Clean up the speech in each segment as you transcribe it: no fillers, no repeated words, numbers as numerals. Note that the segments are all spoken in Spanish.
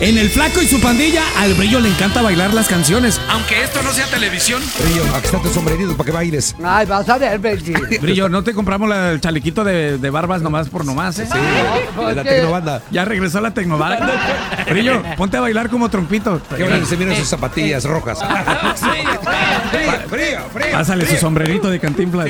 En El Flaco y su Pandilla, al Brillo le encanta bailar las canciones, aunque esto no sea televisión. Brillo, aquí está tu sombrerito para que bailes. Ay, vas a ver, Benji. Brillo, no te compramos el chalequito de barbas nomás por nomás, ¿eh? Sí, de la ¿qué? Tecnobanda. Ya regresó la Tecnobanda. Brillo, ponte a bailar como trompito. Qué bueno que se miran sus zapatillas rojas. Frío. Pásale su sombrerito de Cantinflas.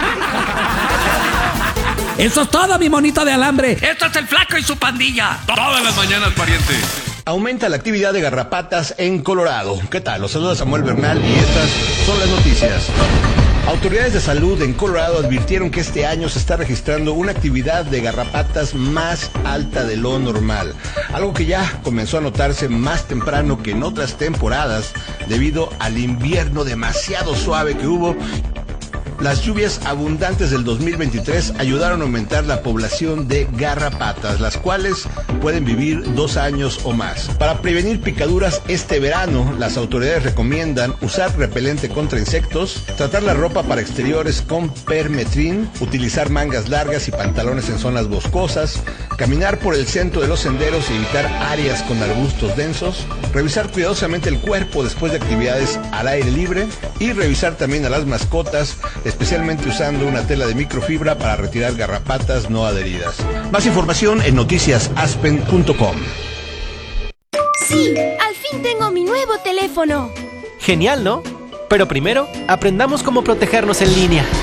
Eso es todo, mi monito de alambre. Esto es El Flaco y su Pandilla. Todas las mañanas, pariente. Aumenta la actividad de garrapatas en Colorado. ¿Qué tal? Los saluda Samuel Bernal y estas son las noticias. Autoridades de salud en Colorado advirtieron que este año se está registrando una actividad de garrapatas más alta de lo normal, algo que ya comenzó a notarse más temprano que en otras temporadas debido al invierno demasiado suave que hubo. Las lluvias abundantes del 2023 ayudaron a aumentar la población de garrapatas, las cuales pueden vivir 2 años o más. Para prevenir picaduras este verano, las autoridades recomiendan usar repelente contra insectos, tratar la ropa para exteriores con permetrin, utilizar mangas largas y pantalones en zonas boscosas, caminar por el centro de los senderos y evitar áreas con arbustos densos, revisar cuidadosamente el cuerpo después de actividades al aire libre y revisar también a las mascotas, especialmente usando una tela de microfibra para retirar garrapatas no adheridas. Más información en noticiasaspen.com. Sí, al fin tengo mi nuevo teléfono. Genial, ¿no? Pero primero, aprendamos cómo protegernos en línea.